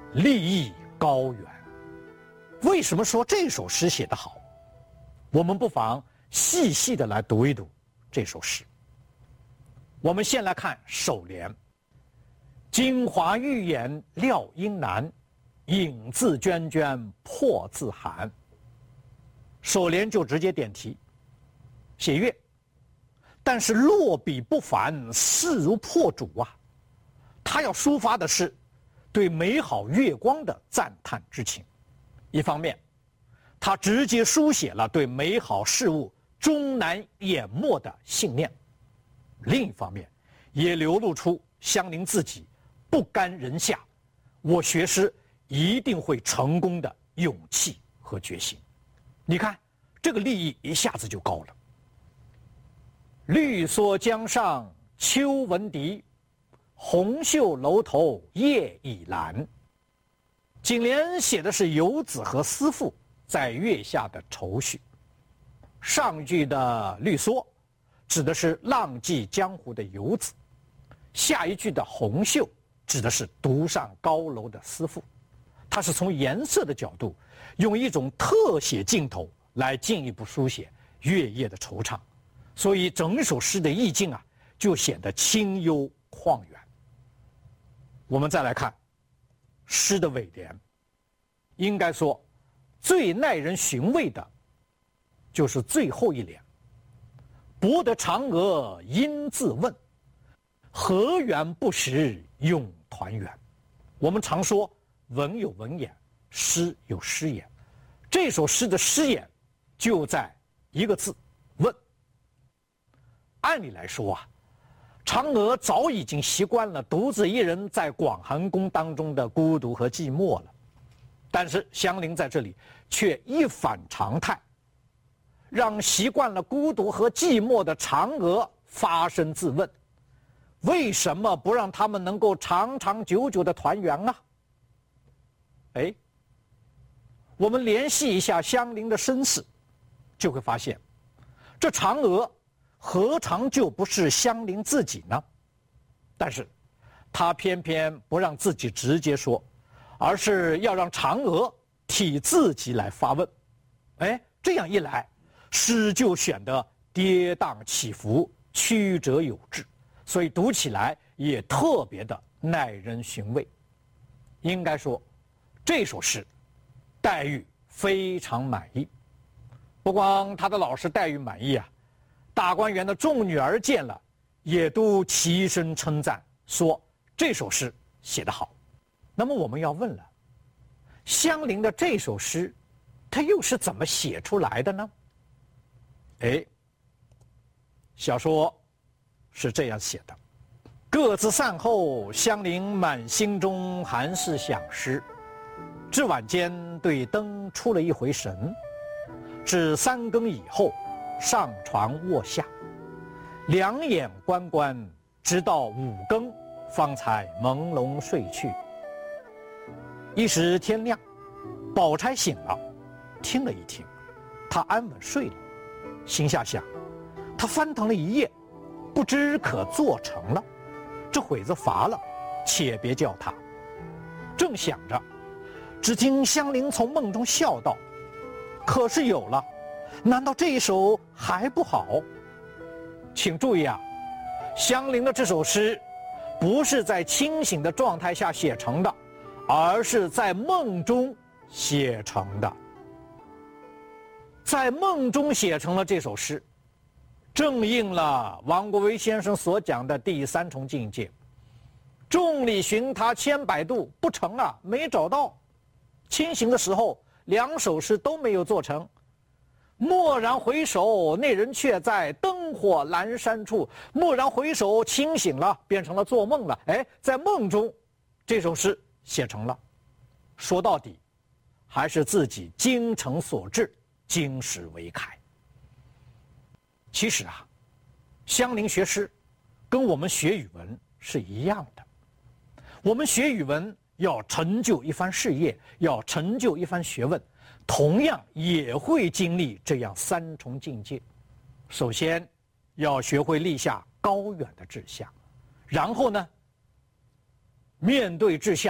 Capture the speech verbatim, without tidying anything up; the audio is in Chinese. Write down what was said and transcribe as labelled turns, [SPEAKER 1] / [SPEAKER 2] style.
[SPEAKER 1] 立意高远。为什么说这首诗写得好？我们不妨细细的来读一读这首诗。我们先来看首联：京华玉眼料应难，影自涓涓破自寒。首联就直接点题，写月，但是落笔不凡，势如破竹啊！他要抒发的是对美好月光的赞叹之情。一方面，他直接书写了对美好事物终难淹没的信念；另一方面，也流露出香菱自己不甘人下，我学诗一定会成功的勇气和决心。你看，这个立意一下子就高了。绿蓑江上秋闻笛，红袖楼头夜已阑。颈联写的是游子和思妇在月下的愁绪，上句的绿蓑指的是浪迹江湖的游子，下一句的红袖指的是独上高楼的思妇。它是从颜色的角度，用一种特写镜头来进一步书写月夜的惆怅，所以整首诗的意境啊，就显得清幽旷远。我们再来看诗的尾联，应该说最耐人寻味的就是最后一联：博得嫦娥应自问，何缘不识永团圆。我们常说文有文眼，诗有诗眼，这首诗的诗眼就在一个字问。按理来说啊，嫦娥早已经习惯了独自一人在广寒宫当中的孤独和寂寞了，但是香菱在这里却一反常态，让习惯了孤独和寂寞的嫦娥发声自问：为什么不让他们能够长长久久的团圆啊？哎，我们联系一下香菱的身世，就会发现，这嫦娥何尝就不是香菱自己呢？但是，他偏偏不让自己直接说，而是要让嫦娥替自己来发问。哎，这样一来，诗就显得跌宕起伏、曲折有致，所以读起来也特别的耐人寻味。应该说，这首诗，黛玉非常满意。不光她的老师黛玉满意啊，大观园的众女儿见了，也都齐声称赞，说这首诗写得好。那么我们要问了，香菱的这首诗，它又是怎么写出来的呢？哎，小说是这样写的：各自散后，香菱满心中还是想诗。至晚间对灯出了一回神，至三更以后上床卧下，两眼关关，直到五更，方才朦胧睡去。一时天亮，宝钗醒了，听了一听，她安稳睡了，心下想，她翻腾了一夜，不知可做成了，这会子乏了，且别叫她。正想着，只听香菱从梦中笑道：可是有了，难道这一首还不好？请注意啊，香菱的这首诗不是在清醒的状态下写成的，而是在梦中写成的。在梦中写成了这首诗，正应了王国维先生所讲的第三重境界：众里寻他千百度，不成啊，没找到。清醒的时候，两首诗都没有做成。蓦然回首，那人却在灯火阑珊处。蓦然回首，清醒了，变成了做梦了。哎，在梦中，这首诗写成了。说到底，还是自己精诚所至，经史为楷。其实啊，香菱学诗，跟我们学语文是一样的。我们学语文要成就一番事业，要成就一番学问，同样也会经历这样三重境界。首先，要学会立下高远的志向，然后呢，面对志向